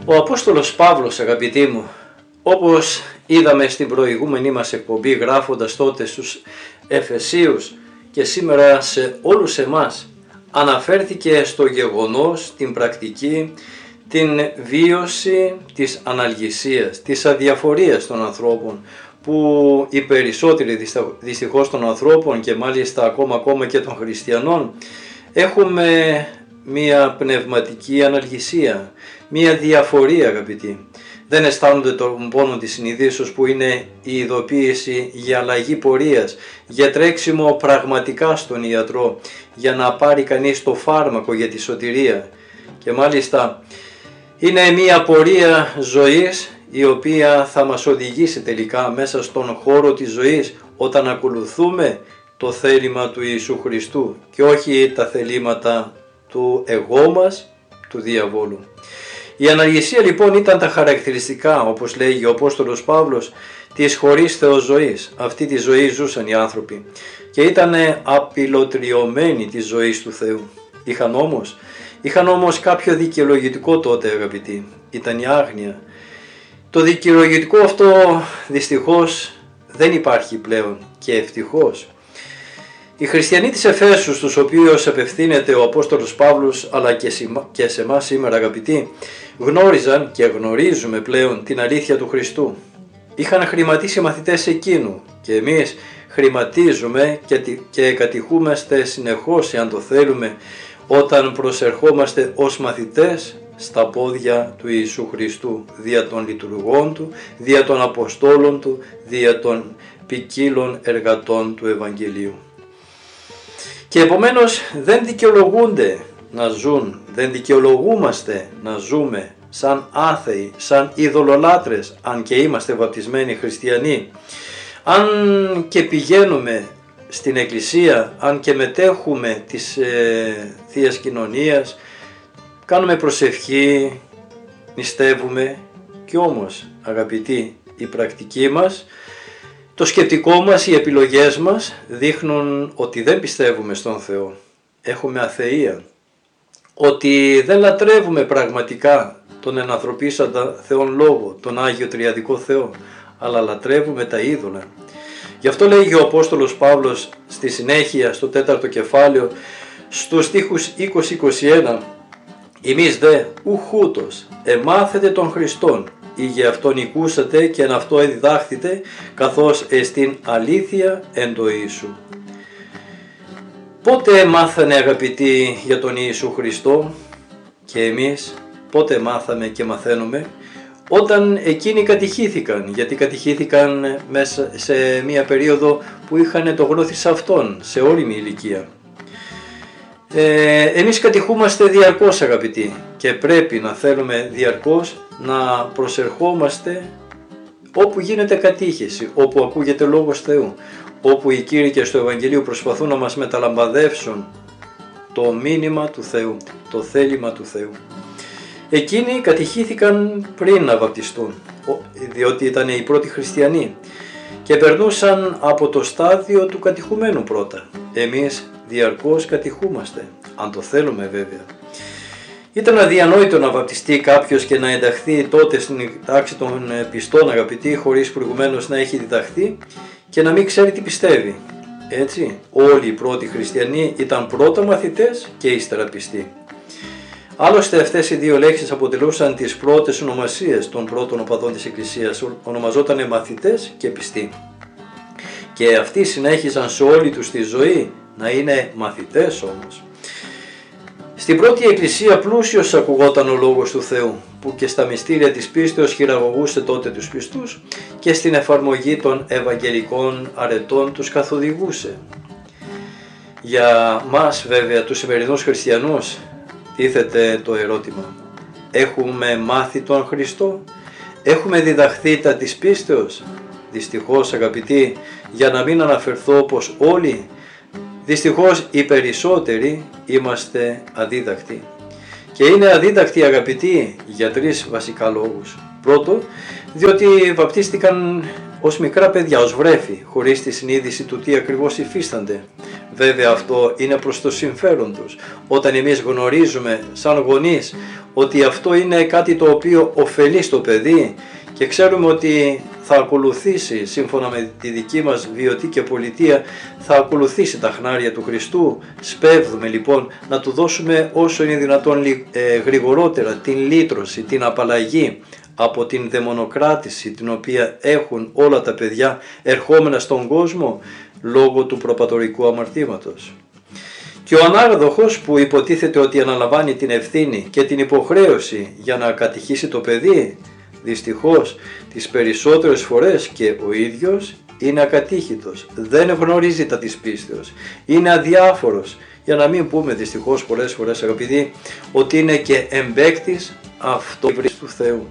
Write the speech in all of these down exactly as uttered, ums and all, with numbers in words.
Ο Απόστολος Παύλος, αγαπητοί μου, όπως είδαμε στην προηγούμενη μας εκπομπή γράφοντας τότε στους Εφεσίους και σήμερα σε όλους εμάς, αναφέρθηκε στο γεγονός, την πρακτική, την βίωση της αναλγησίας, της αδιαφορίας των ανθρώπων, που οι περισσότεροι δυστυχώς των ανθρώπων και μάλιστα ακόμα ακόμα και των χριστιανών έχουμε μία πνευματική αναλγησία, μία διαφορία, αγαπητοί. Δεν αισθάνονται τον πόνο της συνειδήσεως που είναι η ειδοποίηση για αλλαγή πορείας, για τρέξιμο πραγματικά στον ιατρό, για να πάρει κανείς το φάρμακο για τη σωτηρία. Και μάλιστα είναι μία πορεία ζωής η οποία θα μας οδηγήσει τελικά μέσα στον χώρο της ζωής όταν ακολουθούμε το θέλημα του Ιησού Χριστού και όχι τα θελήματα του εγώ μας, του διαβόλου. Η αναλγησία λοιπόν ήταν τα χαρακτηριστικά, όπως λέγει ο Απόστολος Παύλος, της χωρίς Θεός ζωής. Αυτή τη ζωή ζούσαν οι άνθρωποι και ήταν απειλοτριωμένοι της ζωής του Θεού. Είχαν όμως, είχαν όμως κάποιο δικαιολογητικό τότε, αγαπητοί. Ήταν η άγνοια. Το δικαιολογητικό αυτό δυστυχώς δεν υπάρχει πλέον και ευτυχώς. Οι χριστιανοί της Εφέσου, στους οποίους απευθύνεται ο Απόστολος Παύλος, αλλά και σε εμάς σήμερα, αγαπητοί, γνώριζαν και γνωρίζουμε πλέον την αλήθεια του Χριστού. Είχαν χρηματίσει μαθητές εκείνου και εμείς χρηματίζουμε και κατηχούμαστε συνεχώς, εάν το θέλουμε, όταν προσερχόμαστε ως μαθητές στα πόδια του Ιησού Χριστού, δια των λειτουργών Του, δια των Αποστόλων Του, δια των ποικίλων εργατών του Ευαγγελίου. Και επομένως δεν δικαιολογούνται να ζουν, δεν δικαιολογούμαστε να ζούμε σαν άθεοι, σαν ειδωλολάτρες, αν και είμαστε βαπτισμένοι χριστιανοί, αν και πηγαίνουμε στην εκκλησία, αν και μετέχουμε της ε, Θείας Κοινωνίας, κάνουμε προσευχή, νηστεύουμε, και όμως, αγαπητοί, η πρακτική μας, το σκεπτικό μας, οι επιλογές μας δείχνουν ότι δεν πιστεύουμε στον Θεό. Έχουμε αθεία. Ότι δεν λατρεύουμε πραγματικά τον ενανθρωπίσαντα Θεόν Λόγο, τον Άγιο Τριαδικό Θεό, αλλά λατρεύουμε τα είδωλα. Γι' αυτό λέγει ο Απόστολος Παύλος στη συνέχεια, στο τέταρτο κεφάλαιο, στους στίχους είκοσι είκοσι ένα, «Εμείς δε ουχούτος εμάθετε τον Χριστόν, ή για αυτόν οικούσατε και εν αυτό εδιδάχθητε, καθώς εστίν αλήθεια εν το Ιησού». Πότε μάθανε, αγαπητοί, για τον Ιησού Χριστό, και εμείς πότε μάθαμε και μαθαίνουμε? Όταν εκείνοι κατηχήθηκαν, γιατί κατηχήθηκαν μέσα σε μια περίοδο που είχαν το γνώθι αυτόν σε όριμη ηλικία. Ε, εμείς κατηχούμαστε διαρκώς, αγαπητοί, και πρέπει να θέλουμε διαρκώς να προσερχόμαστε όπου γίνεται κατήχηση, όπου ακούγεται λόγος Θεού, όπου οι κήρυκες του Ευαγγελίου προσπαθούν να μας μεταλαμπαδεύσουν το μήνυμα του Θεού, το θέλημα του Θεού. Εκείνοι κατηχήθηκαν πριν να βαπτιστούν, διότι ήταν οι πρώτοι χριστιανοί και περνούσαν από το στάδιο του κατηχουμένου πρώτα. Εμείς διαρκώς κατηχούμαστε, αν το θέλουμε βέβαια. Ήταν αδιανόητο να βαπτιστεί κάποιος και να ενταχθεί τότε στην τάξη των πιστών, αγαπητοί, χωρίς προηγουμένως να έχει διδαχθεί και να μην ξέρει τι πιστεύει. Έτσι, όλοι οι πρώτοι χριστιανοί ήταν πρώτα μαθητές και ύστερα πιστοί. Άλλωστε αυτές οι δύο λέξεις αποτελούσαν τις πρώτες ονομασίες των πρώτων οπαδών της Εκκλησίας. Ονομαζόταν μαθητές και πιστοί. Και αυτοί συνέχισαν σε όλη τους τη ζωή να είναι μαθητές όμως. Στην πρώτη Εκκλησία πλούσιος ακουγόταν ο Λόγος του Θεού, που και στα μυστήρια της πίστεως χειραγωγούσε τότε τους πιστούς και στην εφαρμογή των ευαγγελικών αρετών τους καθοδηγούσε. Για μας βέβαια τους σημερινούς χριστιανούς τίθεται το ερώτημα: έχουμε μάθει τον Χριστό? Έχουμε διδαχθεί τα της πίστεως? Δυστυχώς, αγαπητοί, για να μην αναφερθώ πως όλοι, δυστυχώς οι περισσότεροι είμαστε αδίδακτοι. Και είναι αδίδακτοι, αγαπητοί, για τρεις βασικά λόγους. Πρώτο, διότι βαπτίστηκαν ως μικρά παιδιά, ως βρέφη, χωρίς τη συνείδηση του τι ακριβώς υφίστανται. Βέβαια αυτό είναι προς το συμφέρον τους. Όταν εμείς γνωρίζουμε σαν γονείς ότι αυτό είναι κάτι το οποίο ωφελεί στο παιδί και ξέρουμε ότι θα ακολουθήσει, σύμφωνα με τη δική μας βιωτή και πολιτεία, θα ακολουθήσει τα χνάρια του Χριστού. Σπέβδουμε λοιπόν να του δώσουμε όσο είναι δυνατόν ε, γρηγορότερα την λύτρωση, την απαλλαγή από την δαιμονοκράτηση την οποία έχουν όλα τα παιδιά ερχόμενα στον κόσμο λόγω του προπατορικού αμαρτήματος. Και ο ανάδοχος που υποτίθεται ότι αναλαμβάνει την ευθύνη και την υποχρέωση για να κατηχήσει το παιδί, δυστυχώς τις περισσότερες φορές και ο ίδιος είναι ακατήχητος, δεν γνωρίζει τα της πίστεως, είναι αδιάφορος, για να μην πούμε δυστυχώς πολλές φορές αγαπητοί ότι είναι και εμπαίκτης αυτοίβρης του Θεού.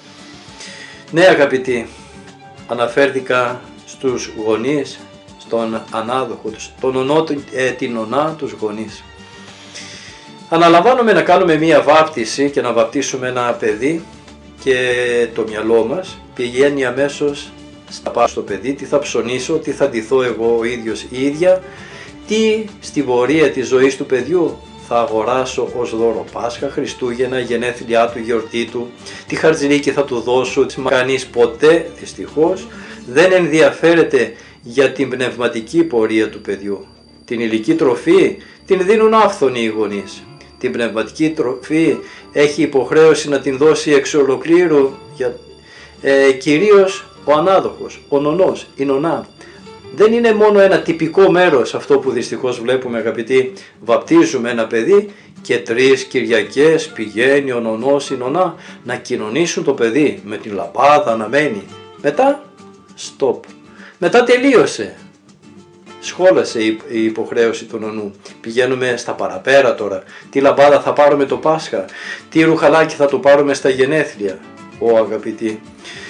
Ναι αγαπητοί, αναφέρθηκα στους γονείς, στον ανάδοχο, τον ονό, ε, την ονά τους γονείς. Αναλαμβάνουμε να κάνουμε μία βάπτιση και να βαπτίσουμε ένα παιδί και το μυαλό μας πηγαίνει αμέσως στα πάνω στο παιδί, τι θα ψωνίσω, τι θα ντυθώ εγώ ο ίδιος η ίδια, τι στη πορεία της ζωής του παιδιού θα αγοράσω ως δώρο Πάσχα, Χριστούγεννα, γενέθλιά του, γιορτή του, τι χαρτζηλίκι θα του δώσω. Κανείς ποτέ δυστυχώς δεν ενδιαφέρεται για την πνευματική πορεία του παιδιού. Την υλική τροφή την δίνουν άφθονοι οι γονείς. Την πνευματική τροφή έχει υποχρέωση να την δώσει εξ ολοκλήρου για, ε, κυρίως ο ανάδοχος, ο νονός, η νονά. Δεν είναι μόνο ένα τυπικό μέρος αυτό που δυστυχώς βλέπουμε αγαπητοί, βαπτίζουμε ένα παιδί και τρεις Κυριακές πηγαίνει ο νονός, η νονά να κοινωνήσουν το παιδί με την λαμπάδα να μένει. Μετά, stop. Μετά τελείωσε. Σχόλασε η υποχρέωση του νονού. Πηγαίνουμε στα παραπέρα τώρα. Τι λαμπάδα θα πάρουμε το Πάσχα, τι ρουχαλάκι θα το πάρουμε στα γενέθλια. Ω αγαπητοί,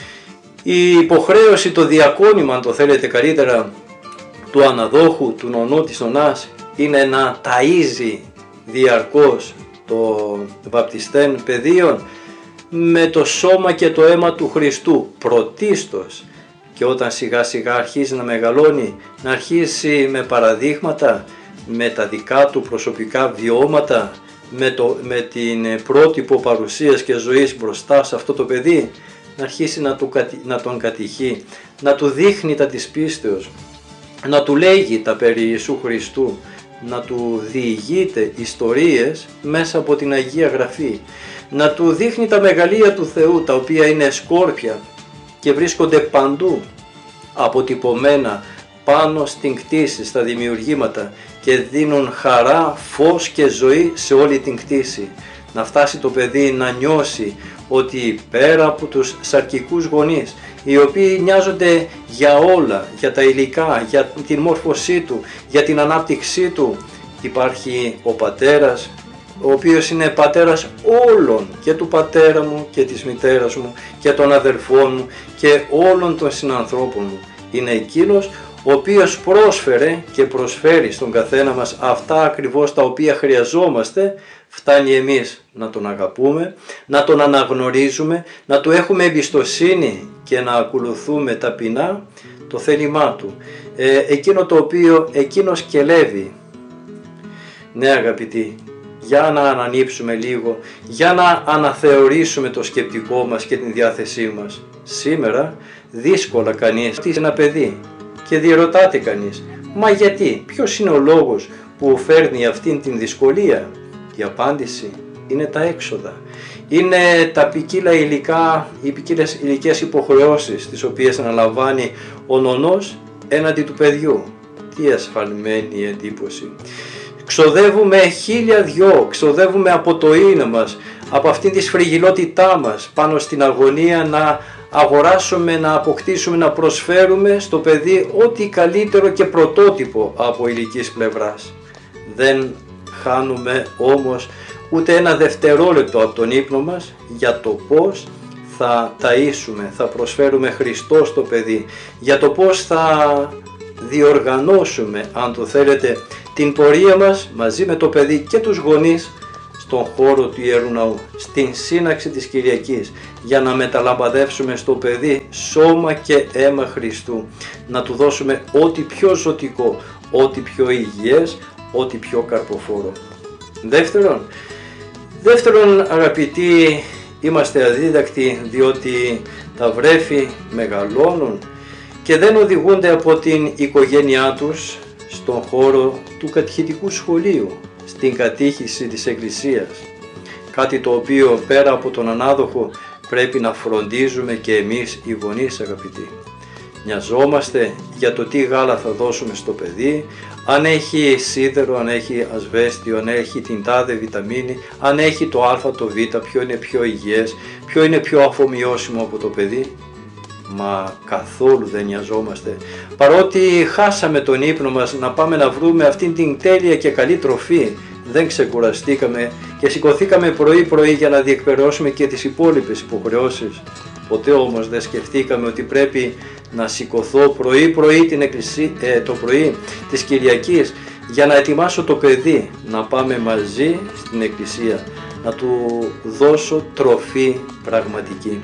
η υποχρέωση, το διακόνημα αν το θέλετε καλύτερα, του αναδόχου, του νονού, της νονάς είναι να ταΐζει διαρκώς το βαπτιστέν παιδίον με το σώμα και το αίμα του Χριστού πρωτίστως. Και όταν σιγά σιγά αρχίζει να μεγαλώνει, να αρχίσει με παραδείγματα, με τα δικά του προσωπικά βιώματα, με, το, με την πρότυπο παρουσίας και ζωής μπροστά σε αυτό το παιδί, να αρχίσει να, του, να τον κατηχεί, να του δείχνει τα της πίστεως, να του λέγει τα περί Ιησού Χριστού, να του διηγείται ιστορίες μέσα από την Αγία Γραφή, να του δείχνει τα μεγαλεία του Θεού, τα οποία είναι σκόρπια και βρίσκονται παντού αποτυπωμένα πάνω στην κτήση, στα δημιουργήματα και δίνουν χαρά, φως και ζωή σε όλη την κτήση. Να φτάσει το παιδί να νιώσει ότι πέρα από τους σαρκικούς γονείς, οι οποίοι νοιάζονται για όλα, για τα υλικά, για την μόρφωσή του, για την ανάπτυξή του, υπάρχει ο πατέρας, ο οποίος είναι πατέρας όλων, και του πατέρα μου και της μητέρας μου και των αδελφών μου και όλων των συνανθρώπων μου. Είναι εκείνος ο οποίος πρόσφερε και προσφέρει στον καθένα μας αυτά ακριβώς τα οποία χρειαζόμαστε. Φτάνει εμείς να τον αγαπούμε, να τον αναγνωρίζουμε, να του έχουμε εμπιστοσύνη και να ακολουθούμε ταπεινά το θέλημά του, ε, εκείνο το οποίο εκείνος κελεύει. Ναι αγαπητοί, για να ανανύψουμε λίγο, για να αναθεωρήσουμε το σκεπτικό μας και την διάθεσή μας. Σήμερα δύσκολα κανείς είναι ένα παιδί και διερωτάται κανείς, μα γιατί, ποιος είναι ο λόγος που φέρνει αυτήν την δυσκολία? Η απάντηση είναι τα έξοδα, είναι τα ποικίλα υλικά, οι ποικίλες υλικές υποχρεώσεις τις οποίες αναλαμβάνει ο νονός έναντι του παιδιού. Τι ασφαλμένη εντύπωση. Ξοδεύουμε χίλια δυο, ξοδεύουμε από το είναι μας, από αυτήν τη σφριγγυλότητά μας πάνω στην αγωνία να αγοράσουμε, να αποκτήσουμε, να προσφέρουμε στο παιδί ό,τι καλύτερο και πρωτότυπο από υλικής πλευράς. Δεν χάνουμε όμως ούτε ένα δευτερόλεπτο από τον ύπνο μας για το πώς θα ταΐσουμε, θα προσφέρουμε Χριστό στο παιδί, για το πώς θα διοργανώσουμε, αν το θέλετε, την πορεία μας μαζί με το παιδί και τους γονείς στον χώρο του Ιερού Ναού, στην σύναξη της Κυριακής, για να μεταλαμπαδεύσουμε στο παιδί σώμα και αίμα Χριστού, να του δώσουμε ό,τι πιο ζωτικό, ό,τι πιο υγιές, ό,τι πιο καρποφόρο. Δεύτερον, Δεύτερον, αγαπητοί, είμαστε αδίδακτοι διότι τα βρέφη μεγαλώνουν και δεν οδηγούνται από την οικογένειά τους στον χώρο του κατηχητικού σχολείου, στην κατήχηση της Εκκλησίας. Κάτι το οποίο πέρα από τον ανάδοχο πρέπει να φροντίζουμε και εμείς οι γονείς, αγαπητοί. Νοιαζόμαστε για το τι γάλα θα δώσουμε στο παιδί, αν έχει σίδερο, αν έχει ασβέστιο, αν έχει την τάδε βιταμίνη, αν έχει το α, το β, ποιο είναι πιο υγιές, ποιο είναι πιο αφομοιώσιμο από το παιδί. Μα καθόλου δεν νοιαζόμαστε. Παρότι χάσαμε τον ύπνο μας να πάμε να βρούμε αυτήν την τέλεια και καλή τροφή, δεν ξεκουραστήκαμε και σηκωθήκαμε πρωί πρωί για να διεκπαιρεώσουμε και τις υπόλοιπες υποχρεώσεις. Ποτέ όμως δεν σκεφτήκαμε ότι πρέπει να σηκωθώ πρωί πρωί την εκκλησία, ε, το πρωί της Κυριακής για να ετοιμάσω το παιδί, να πάμε μαζί στην εκκλησία, να του δώσω τροφή πραγματική.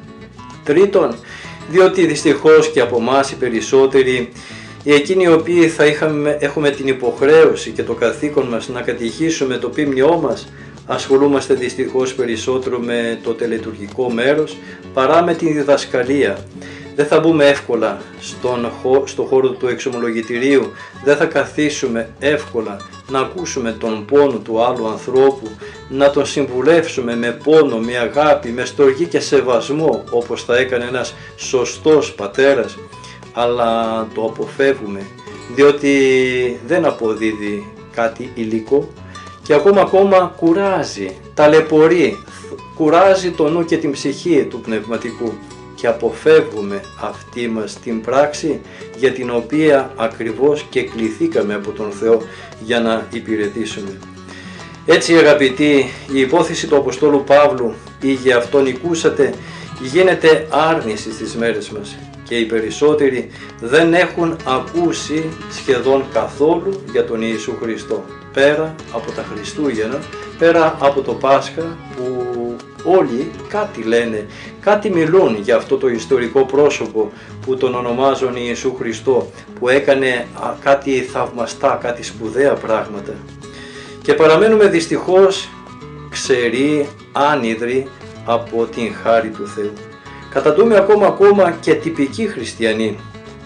Τρίτον, διότι δυστυχώς και από εμάς οι περισσότεροι, οι εκείνοι οι οποίοι θα είχαμε, έχουμε την υποχρέωση και το καθήκον μας να κατηχήσουμε το πίμνιό μας, ασχολούμαστε δυστυχώς περισσότερο με το τελετουργικό μέρος παρά με την διδασκαλία. Δεν θα μπούμε εύκολα στον, στο χώρο του εξομολογητηρίου, δεν θα καθίσουμε εύκολα να ακούσουμε τον πόνο του άλλου ανθρώπου, να τον συμβουλεύσουμε με πόνο, με αγάπη, με στοργή και σεβασμό όπως θα έκανε ένας σωστός πατέρας, αλλά το αποφεύγουμε διότι δεν αποδίδει κάτι υλικό και ακόμα ακόμα κουράζει, ταλαιπωρεί, κουράζει το νου και την ψυχή του πνευματικού και αποφεύγουμε αυτή μας την πράξη για την οποία ακριβώς και κληθήκαμε από τον Θεό για να υπηρετήσουμε. Έτσι, αγαπητοί, η υπόθεση του Αποστόλου Παύλου ή για αυτόν οικούσατε γίνεται άρνηση στις μέρες μας και οι περισσότεροι δεν έχουν ακούσει σχεδόν καθόλου για τον Ιησού Χριστό, πέρα από τα Χριστούγεννα, πέρα από το Πάσχα που όλοι κάτι λένε, κάτι μιλούν για αυτό το ιστορικό πρόσωπο που τον ονομάζουν Ιησού Χριστό, που έκανε κάτι θαυμαστά, κάτι σπουδαία πράγματα. Και παραμένουμε δυστυχώς ξεροί, άνυδροι από την χάρη του Θεού. Καταντούμε ακόμα ακόμα και τυπικοί χριστιανοί,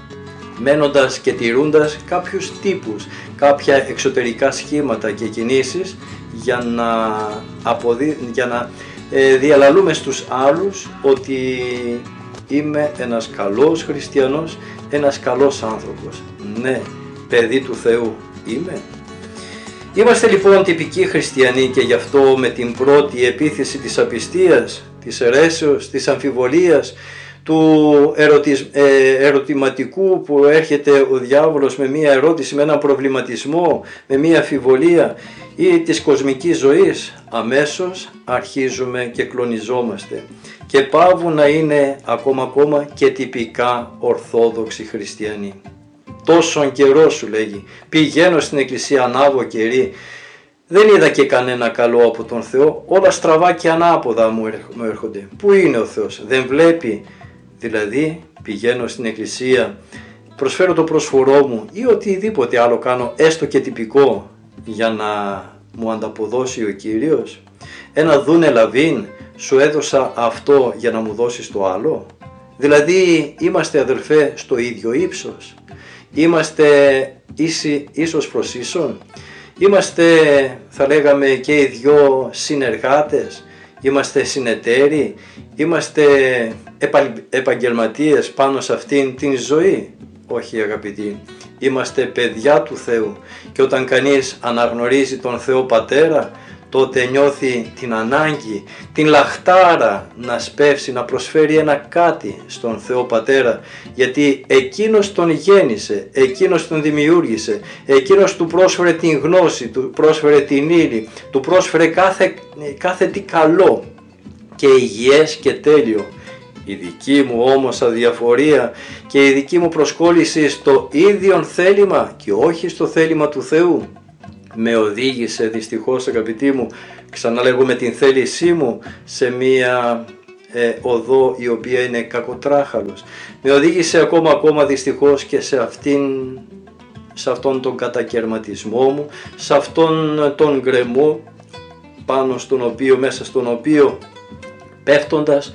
μένοντας και τηρούντας κάποιους τύπους, κάποια εξωτερικά σχήματα και κινήσεις για να, αποδι... για να ε, διαλαλούμε στους άλλους ότι είμαι ένας καλός χριστιανός, ένας καλός άνθρωπος. Ναι, παιδί του Θεού είμαι. Είμαστε λοιπόν τυπικοί χριστιανοί και γι' αυτό με την πρώτη επίθεση της απιστίας, της αιρέσεως, της αμφιβολίας, του ερωτησ... ε, ερωτηματικού που έρχεται ο διάβολος με μία ερώτηση, με έναν προβληματισμό, με μία αμφιβολία ή της κοσμικής ζωής, αμέσως αρχίζουμε και κλονιζόμαστε και πάβουν να είναι ακόμα ακόμα και τυπικά ορθόδοξοι χριστιανοί. Τόσον καιρό, σου λέγει, πηγαίνω στην εκκλησία, ανάβω κερί, δεν είδα και κανένα καλό από τον Θεό, όλα στραβά και ανάποδα μου έρχονται. Πού είναι ο Θεός, δεν βλέπει? Δηλαδή πηγαίνω στην εκκλησία, προσφέρω το προσφορό μου ή οτιδήποτε άλλο κάνω, έστω και τυπικό, για να μου ανταποδώσει ο Κύριος. Ένα δούνε λαβίν, σου έδωσα αυτό για να μου δώσεις το άλλο. Δηλαδή είμαστε αδελφέ στο ίδιο ύψος, είμαστε ίσοι, ίσως προς ίσον, είμαστε θα λέγαμε και οι δυο συνεργάτες, είμαστε συνεταίροι, είμαστε επαγγελματίες πάνω σε αυτήν την ζωή. Όχι, αγαπητοί, είμαστε παιδιά του Θεού και όταν κανείς αναγνωρίζει τον Θεό Πατέρα, τότε νιώθει την ανάγκη, την λαχτάρα να σπεύσει, να προσφέρει ένα κάτι στον Θεό Πατέρα, γιατί εκείνος τον γέννησε, εκείνος τον δημιούργησε, εκείνος του πρόσφερε την γνώση, του πρόσφερε την ύλη, του πρόσφερε κάθε, κάθε τι καλό και υγιές και τέλειο. Η δική μου όμως αδιαφορία και η δική μου προσκόλληση στο ίδιον θέλημα και όχι στο θέλημα του Θεού με οδήγησε δυστυχώς, αγαπητοί μου, ξαναλέγω με την θέλησή μου, σε μία ε, οδό η οποία είναι κακοτράχαλος. Με οδήγησε ακόμα ακόμα δυστυχώς και σε, αυτήν, σε αυτόν τον κατακαιρματισμό μου, σε αυτόν τον γκρεμό πάνω στον οποίο, μέσα στον οποίο πέφτοντας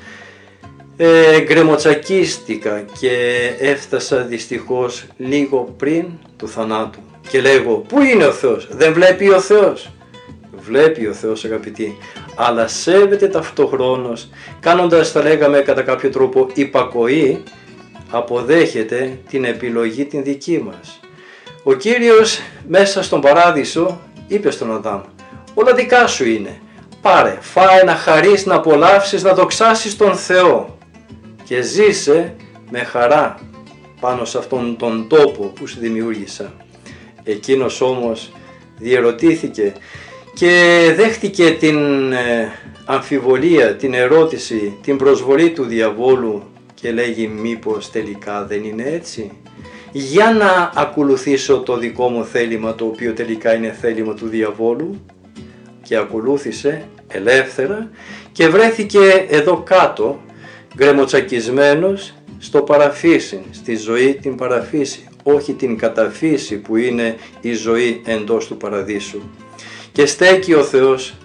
ε, γκρεμοτσακίστηκα και έφτασα δυστυχώς λίγο πριν του θανάτου και λέγω, πού είναι ο Θεός? Δεν βλέπει ο Θεός? Βλέπει ο Θεός, αγαπητοί, αλλά σέβεται ταυτοχρόνως, κάνοντας, θα λέγαμε κατά κάποιο τρόπο, υπακοή, αποδέχεται την επιλογή την δική μας. Ο Κύριος μέσα στον παράδεισο είπε στον Αδάμ, όλα δικά σου είναι, πάρε, φάε να χαρείς, να απολαύσεις, να δοξάσεις τον Θεό και ζήσε με χαρά πάνω σε αυτόν τον τόπο που σου δημιούργησα. Εκείνος όμως διερωτήθηκε και δέχτηκε την ε, αμφιβολία, την ερώτηση, την προσβολή του διαβόλου και λέγει, μήπως τελικά δεν είναι έτσι? Για να ακολουθήσω το δικό μου θέλημα, το οποίο τελικά είναι θέλημα του διαβόλου, και ακολούθησε ελεύθερα και βρέθηκε εδώ κάτω γκρεμοτσακισμένος στο παραφύσιν, στη ζωή την παραφύση, όχι την καταφύση που είναι η ζωή εντός του παραδείσου. Και στέκει ο Θεός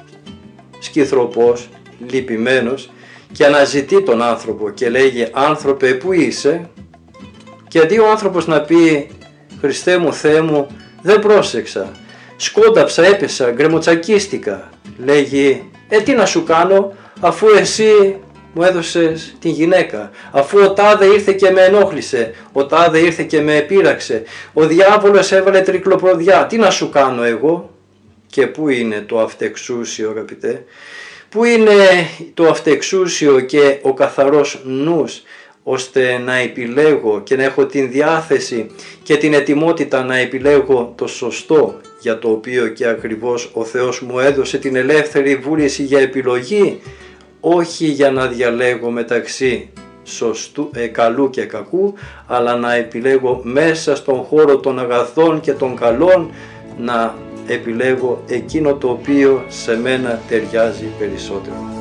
σκυθροπός, λυπημένος και αναζητεί τον άνθρωπο και λέγει, άνθρωπε, πού είσαι? Και αντί ο άνθρωπος να πει, Χριστέ μου, Θεέ μου, δεν πρόσεξα, σκόνταψα, έπεσα, γκρεμοτσακίστηκα, λέγει, ε τι να σου κάνω, αφού εσύ μου έδωσες την γυναίκα, αφού ο τάδε ήρθε και με ενόχλησε, ο τάδε ήρθε και με επήραξε, ο διάβολος έβαλε τρικλοποδιά, τι να σου κάνω εγώ? Και πού είναι το αυτεξούσιο, αγαπητέ? Πού είναι το αυτεξούσιο και ο καθαρός νους, ώστε να επιλέγω και να έχω την διάθεση και την ετοιμότητα να επιλέγω το σωστό, για το οποίο και ακριβώς ο Θεός μου έδωσε την ελεύθερη βούληση για επιλογή, όχι για να διαλέγω μεταξύ σωστού, ε, καλού και κακού, αλλά να επιλέγω μέσα στον χώρο των αγαθών και των καλών, να επιλέγω εκείνο το οποίο σε μένα ταιριάζει περισσότερο.